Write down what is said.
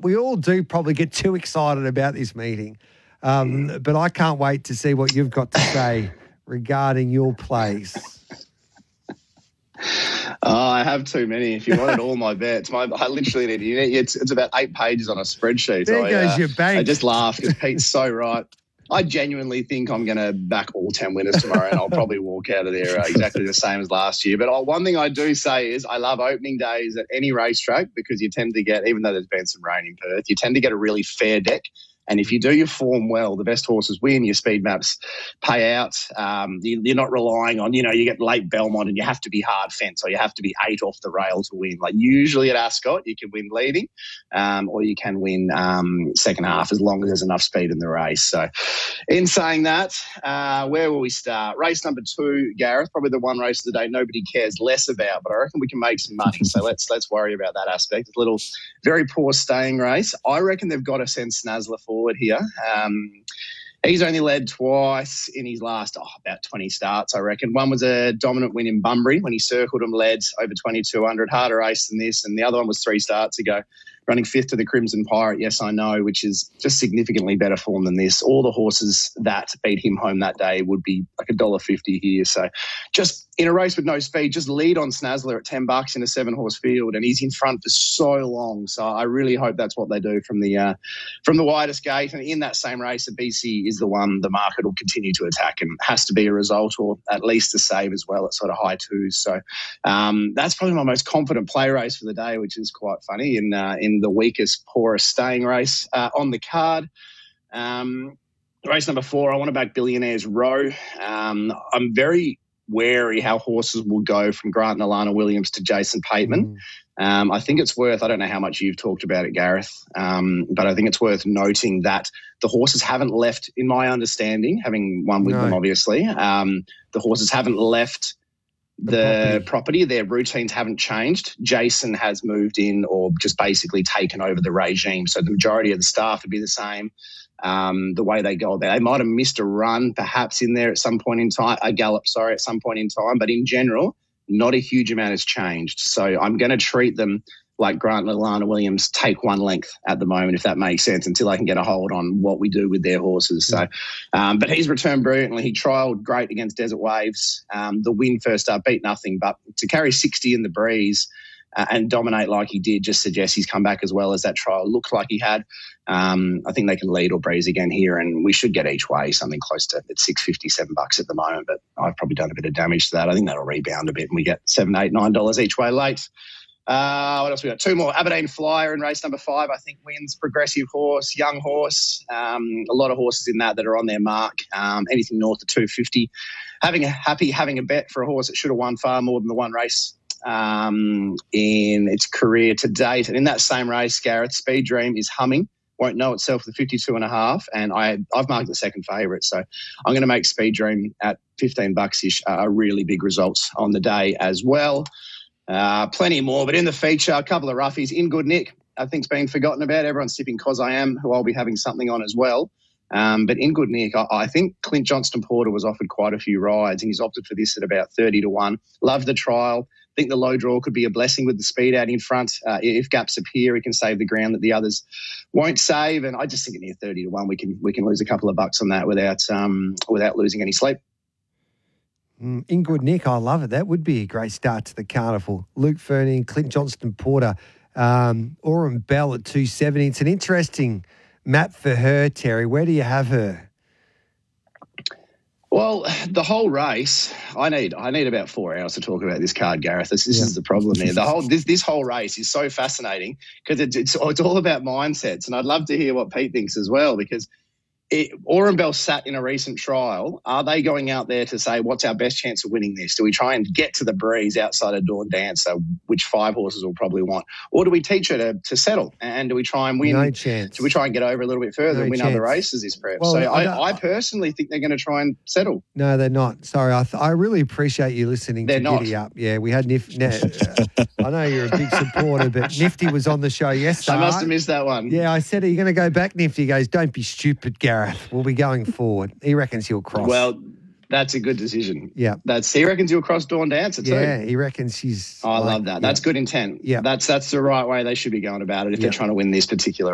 we all do probably get too excited about this meeting. But I can't wait to see what you've got to say regarding your plays. I have too many. If you wanted all my bets, I literally need it's about 8 pages on a spreadsheet. There goes your bank. I just laugh because Pete's so right. I genuinely think I'm going to back all 10 winners tomorrow, and I'll probably walk out of there exactly the same as last year. But one thing I do say is I love opening days at any racetrack because you tend to get, even though there's been some rain in Perth, you tend to get a really fair deck. And if you do your form well, the best horses win, your speed maps pay out. You're not relying on, you get late Belmont and you have to be hard fence or you have to be 8 off the rail to win. Like usually at Ascot, you can win leading or you can win second half as long as there's enough speed in the race. So in saying that, where will we start? Race number 2, Gareth, probably the one race of the day nobody cares less about, but I reckon we can make some money. So let's worry about that aspect. A little very poor staying race. I reckon they've got to send Snazler forward here. He's only led twice in his last about 20 starts, I reckon. One was a dominant win in Bunbury when he circled him, led over 2,200, harder race than this, and the other one was 3 starts ago, running 5th to the Crimson Pirate, yes, I know, which is just significantly better form than this. All the horses that beat him home that day would be like $1.50 here. So just in a race with no speed, just lead on Snazler at $10 in a 7-horse field, and he's in front for so long. So I really hope that's what they do from the widest gate. And in that same race, a BC is the one the market will continue to attack and has to be a result or at least a save as well at sort of high 2s. So that's probably my most confident play race for the day, which is quite funny in the weakest, poorest staying race on the card. Race number 4, I want to back Billionaires Row. I'm very wary how horses will go from Grant and Alana Williams to Jason Pateman. I think it's worth, I don't know how much you've talked about it, Gareth, but I think it's worth noting that the horses haven't left, in my understanding, having won with them, obviously, the horses haven't left the property. Their routines haven't changed. Jason has moved in or just basically taken over the regime. So the majority of the staff would be the same. The way they go about it. They might have missed a run perhaps in there at some point in time, a gallop, at some point in time. But in general, not a huge amount has changed. So I'm going to treat them like Grant and Alana Williams take 1 length at the moment, if that makes sense, until I can get a hold on what we do with their horses. So, but he's returned brilliantly. He trialled great against Desert Waves. The win first up, beat nothing, but to carry 60 in the breeze and dominate like he did just suggests he's come back as well as that trial looked like he had. I think they can lead or breeze again here, and we should get each way something close to $6.57 at the moment, but I've probably done a bit of damage to that. I think that'll rebound a bit and we get $7, $8, $9 each way late. What else we got? 2 more. Aberdeen Flyer in race number 5, I think wins. Progressive horse, young horse. A lot of horses in that are on their mark. Anything north of 250. Having a bet for a horse that should have won far more than the one race in its career to date. And in that same race, Gareth, Speed Dream is humming. Won't know itself with 52.5, and I've marked the second favourite. So I'm going to make Speed Dream at $15-ish a really big results on the day as well. Plenty more, but in the feature, a couple of roughies. In Good Nick, I think's been forgotten about. Everyone's tipping Cos I Am, who I'll be having something on as well. But in Good Nick, I think Clint Johnston Porter was offered quite a few rides, and he's opted for this at about 30-1. Love the trial. I think the low draw could be a blessing with the speed out in front. If gaps appear, he can save the ground that the others won't save. And I just think at near 30-1, we can lose a couple of bucks on that without losing any sleep. In Good Nick, I love it. That would be a great start to the carnival. Luke Fernie, Clint Johnston Porter, Aurum Bell at 270. It's an interesting map for her, Terry. Where do you have her? Well, the whole race, I need about 4 hours to talk about this card, Gareth. This is the problem here. This whole race is so fascinating because it's all about mindsets, and I'd love to hear what Pete thinks as well, because Aurum Bell sat in a recent trial. Are they going out there to say, what's our best chance of winning this? Do we try and get to the breeze outside of Dawn Dancer, which 5 horses will probably want? Or do we teach her to settle? And do we try and win? No chance. Do we try and get over a little bit further and win other races this prep? Well, so I personally think they're going to try and settle. No, they're not. Sorry, I really appreciate you listening to Giddy Up. Yeah, we had Nifty. I know you're a big supporter, but Nifty was on the show yesterday. I must have missed that one. Yeah, I said, are you going to go back, Nifty? He goes, don't be stupid, Gareth. We'll be going forward. He reckons he'll cross. Well, that's a good decision. Yeah. He reckons he'll cross Dawn Dancer too. Yeah, he reckons he's... I love that. That's good intent. Yeah. That's the right way they should be going about it if they're trying to win this particular